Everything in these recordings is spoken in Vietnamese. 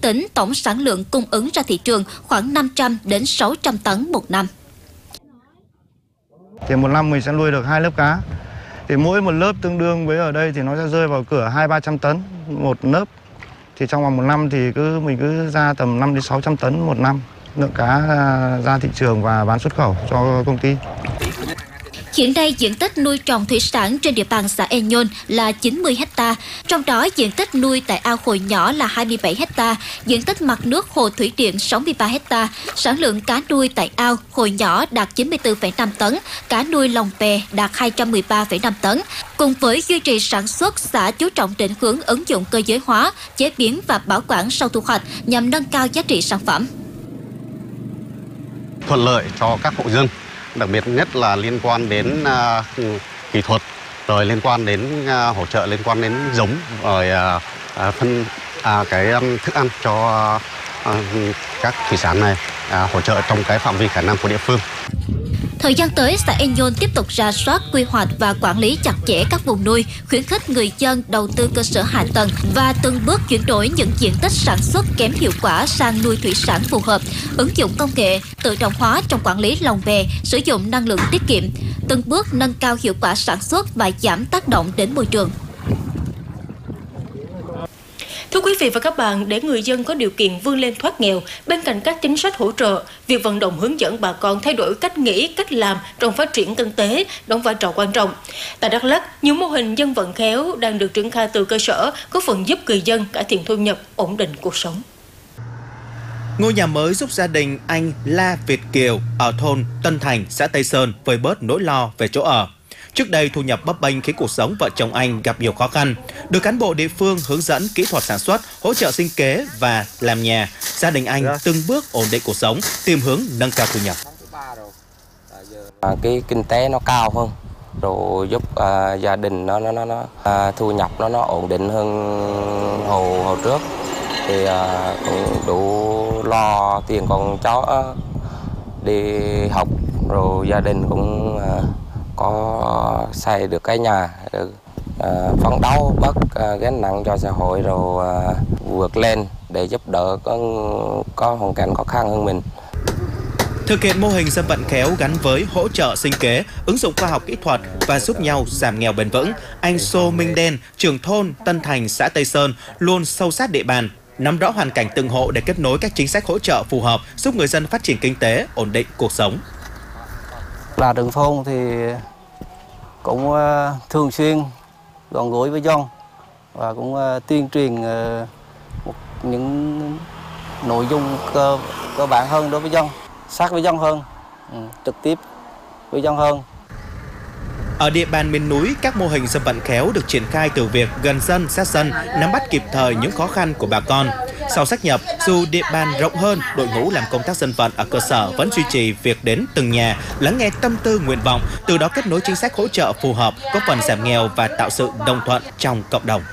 tính tổng sản lượng cung ứng ra thị trường khoảng 500 đến 600 tấn một năm. Thì một năm mình sẽ nuôi được 2 lớp cá. Thì mỗi một lớp tương đương với ở đây thì nó sẽ rơi vào cửa 200-300 tấn một lớp. Thì trong vòng một năm thì mình cứ ra tầm 5 đến 600 tấn một năm lượng cá ra thị trường và bán xuất khẩu cho công ty. Hiện nay, diện tích nuôi trồng thủy sản trên địa bàn xã E Nhôn là 90 ha, trong đó diện tích nuôi tại ao hồ nhỏ là 27 ha, diện tích mặt nước hồ thủy điện 63 ha, sản lượng cá nuôi tại ao, hồ nhỏ đạt 94,5 tấn, cá nuôi lồng bè đạt 213,5 tấn. Cùng với duy trì sản xuất, xã chú trọng định hướng ứng dụng cơ giới hóa, chế biến và bảo quản sau thu hoạch nhằm nâng cao giá trị sản phẩm. Thuận lợi cho các hộ dân, đặc biệt nhất là liên quan đến kỹ thuật, rồi liên quan đến hỗ trợ liên quan đến giống, rồi thức ăn cho các thủy sản này, hỗ trợ trong cái phạm vi khả năng của địa phương. Thời gian tới, xã E Nhôn tiếp tục rà soát, quy hoạch và quản lý chặt chẽ các vùng nuôi, khuyến khích người dân đầu tư cơ sở hạ tầng và từng bước chuyển đổi những diện tích sản xuất kém hiệu quả sang nuôi thủy sản phù hợp, ứng dụng công nghệ, tự động hóa trong quản lý lồng bè, sử dụng năng lượng tiết kiệm, từng bước nâng cao hiệu quả sản xuất và giảm tác động đến môi trường. Thưa quý vị và các bạn, để người dân có điều kiện vươn lên thoát nghèo, bên cạnh các chính sách hỗ trợ, việc vận động hướng dẫn bà con thay đổi cách nghĩ, cách làm trong phát triển kinh tế đóng vai trò quan trọng. Tại Đắk Lắk, nhiều mô hình dân vận khéo đang được triển khai từ cơ sở, góp phần giúp người dân cải thiện thu nhập, ổn định cuộc sống. Ngôi nhà mới giúp gia đình anh La Việt Kiều ở thôn Tân Thành, xã Tây Sơn vơi bớt nỗi lo về chỗ ở. Trước đây, thu nhập bấp bênh khiến cuộc sống vợ chồng anh gặp nhiều khó khăn. Được cán bộ địa phương hướng dẫn kỹ thuật sản xuất, hỗ trợ sinh kế và làm nhà, gia đình anh từng bước ổn định cuộc sống, tìm hướng nâng cao thu nhập. Cái kinh tế nó cao hơn, rồi giúp gia đình nó thu nhập nó ổn định hơn hồi trước, thì cũng đủ lo tiền con cháu đi học, rồi gia đình cũng có xây được cái nhà, phấn đấu bớt gánh nặng cho xã hội, rồi vượt lên để giúp đỡ có hoàn cảnh khó khăn hơn mình. Thực hiện mô hình dân vận khéo gắn với hỗ trợ sinh kế, ứng dụng khoa học kỹ thuật và giúp nhau giảm nghèo bền vững, anh Sô Minh Đen, trưởng thôn Tân Thành, xã Tây Sơn luôn sâu sát địa bàn, nắm rõ hoàn cảnh từng hộ để kết nối các chính sách hỗ trợ phù hợp, giúp người dân phát triển kinh tế, ổn định cuộc sống. Là trưởng thôn thì cũng thường xuyên gần gũi với dân và cũng tuyên truyền những nội dung cơ bản hơn đối với dân, sát với dân hơn, trực tiếp với dân hơn. Ở địa bàn miền núi, các mô hình dân vận khéo được triển khai từ việc gần dân, sát dân, nắm bắt kịp thời những khó khăn của bà con. Sau sáp nhập, dù địa bàn rộng hơn, đội ngũ làm công tác dân vận ở cơ sở vẫn duy trì việc đến từng nhà, lắng nghe tâm tư nguyện vọng, từ đó kết nối chính sách hỗ trợ phù hợp, góp phần giảm nghèo và tạo sự đồng thuận trong cộng đồng.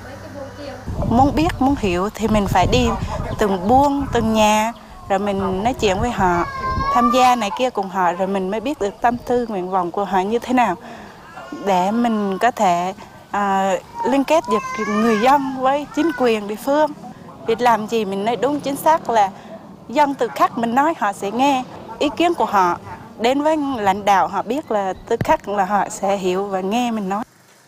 Muốn biết, muốn hiểu thì mình phải đi từng buôn, từng nhà, rồi mình nói chuyện với họ, tham gia này kia cùng họ, rồi mình mới biết được tâm tư nguyện vọng của họ như thế nào, để mình có thể liên kết được người dân với chính quyền địa phương. Việc làm gì mình nói đúng chính xác là dân từ khắc mình nói họ sẽ nghe ý kiến của họ, đến với lãnh đạo họ biết là từ khắc là họ sẽ hiểu và nghe mình nói.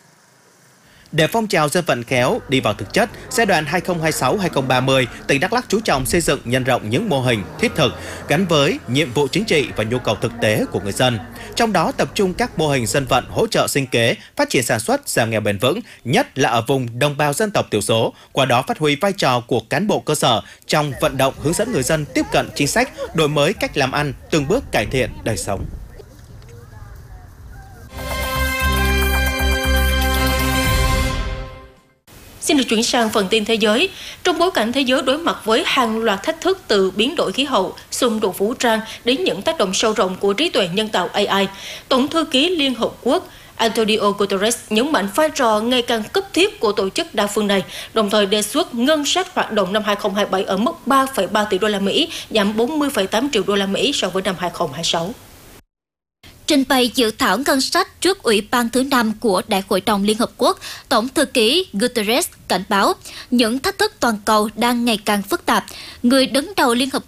Để phong trào dân vận khéo đi vào thực chất, giai đoạn 2026-2030, tỉnh Đắk Lắk chú trọng xây dựng nhân rộng những mô hình thiết thực gắn với nhiệm vụ chính trị và nhu cầu thực tế của người dân. Trong đó tập trung các mô hình dân vận hỗ trợ sinh kế, phát triển sản xuất, giảm nghèo bền vững, nhất là ở vùng đồng bào dân tộc thiểu số, qua đó phát huy vai trò của cán bộ cơ sở trong vận động hướng dẫn người dân tiếp cận chính sách, đổi mới cách làm ăn, từng bước cải thiện đời sống. Xin được chuyển sang phần tin thế giới. Trong bối cảnh thế giới đối mặt với hàng loạt thách thức từ biến đổi khí hậu, xung đột vũ trang đến những tác động sâu rộng của trí tuệ nhân tạo AI, Tổng thư ký Liên Hợp Quốc Antonio Guterres nhấn mạnh vai trò ngày càng cấp thiết của tổ chức đa phương này, đồng thời đề xuất ngân sách hoạt động năm 2027 ở mức 3,3 tỷ đô la Mỹ, giảm 40,8 triệu đô la Mỹ so với năm 2026. Trình bày dự thảo ngân sách trước Ủy ban thứ 5 của Đại hội đồng Liên Hợp Quốc, Tổng thư ký Guterres cảnh báo những thách thức toàn cầu đang ngày càng phức tạp. Người đứng đầu Liên Hợp